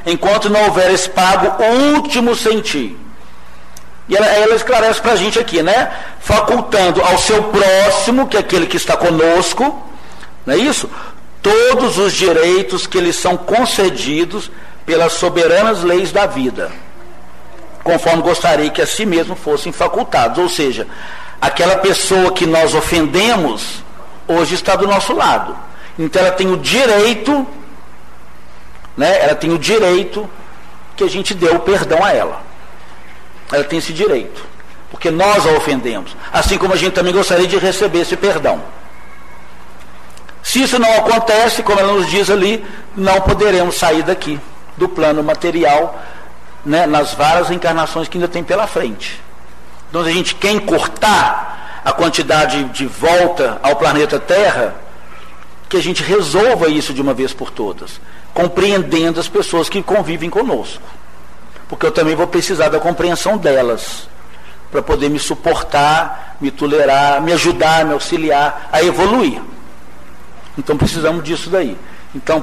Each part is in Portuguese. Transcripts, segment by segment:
enquanto não houver esse pago último sentir. E ela esclarece para a gente aqui, né? Facultando ao seu próximo, que é aquele que está conosco, não é isso? Todos os direitos que lhes são concedidos pelas soberanas leis da vida, conforme gostaria que a si mesmo fossem facultados. Ou seja, aquela pessoa que nós ofendemos, hoje está do nosso lado. Então ela tem o direito, né? Ela tem o direito que a gente dê o perdão a ela. Ela tem esse direito, porque nós a ofendemos, assim como a gente também gostaria de receber esse perdão. Se isso não acontece, como ela nos diz ali, não poderemos sair daqui, do plano material, né, nas várias encarnações que ainda tem pela frente. Então, se a gente quer encurtar a quantidade de volta ao planeta Terra, que a gente resolva isso de uma vez por todas, compreendendo as pessoas que convivem conosco. Porque eu também vou precisar da compreensão delas, para poder me suportar, me tolerar, me ajudar, me auxiliar a evoluir. Então precisamos disso daí. Então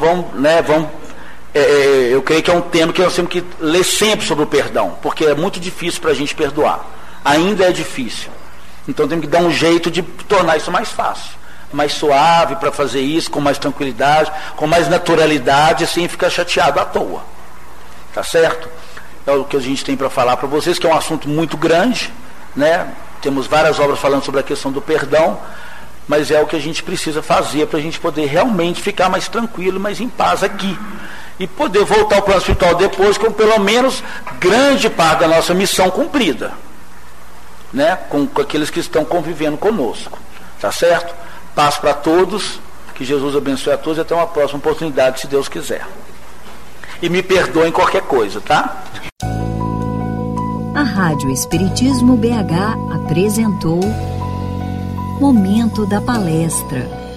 eu creio que é um tema que nós temos que ler sempre sobre o perdão, porque é muito difícil para a gente perdoar. Ainda é difícil. Então temos que dar um jeito de tornar isso mais fácil, mais suave, para fazer isso com mais tranquilidade, com mais naturalidade, sem ficar chateado à toa. Tá certo? É o que a gente tem para falar para vocês, que é um assunto muito grande, né? Temos várias obras falando sobre a questão do perdão, mas é o que a gente precisa fazer para a gente poder realmente ficar mais tranquilo, mais em paz aqui. E poder voltar ao plano espiritual depois com pelo menos grande parte da nossa missão cumprida, né? Com aqueles que estão convivendo conosco. Tá certo? Paz para todos, que Jesus abençoe a todos e até uma próxima oportunidade, se Deus quiser. E me perdoem qualquer coisa, tá? A Rádio Espiritismo BH apresentou Momento da Palestra.